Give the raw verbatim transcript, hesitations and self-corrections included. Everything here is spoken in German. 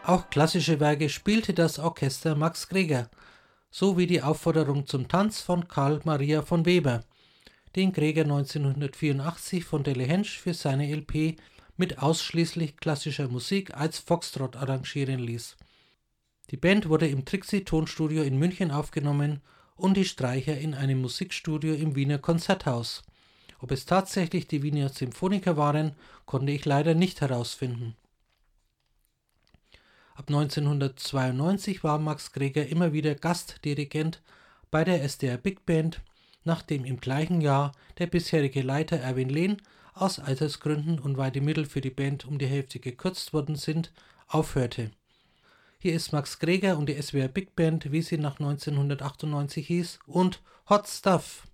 Auch klassische Werke spielte das Orchester Max Greger, so wie die Aufforderung zum Tanz von Carl Maria von Weber, den Greger neunzehnhundertvierundachtzig von Delle Hensch für seine L P mit ausschließlich klassischer Musik als Foxtrott arrangieren ließ. Die Band wurde im Trixie-Tonstudio in München aufgenommen und die Streicher in einem Musikstudio im Wiener Konzerthaus. Ob es tatsächlich die Wiener Symphoniker waren, konnte ich leider nicht herausfinden. Ab neunzehnhundertzweiundneunzig war Max Greger immer wieder Gastdirigent bei der S D R Big Band, nachdem im gleichen Jahr der bisherige Leiter Erwin Lehn aus Altersgründen und weil die Mittel für die Band um die Hälfte gekürzt worden sind, aufhörte. Hier ist Max Greger und die S W R Big Band, wie sie nach neunzehnhundertachtundneunzig hieß, und Hot Stuff.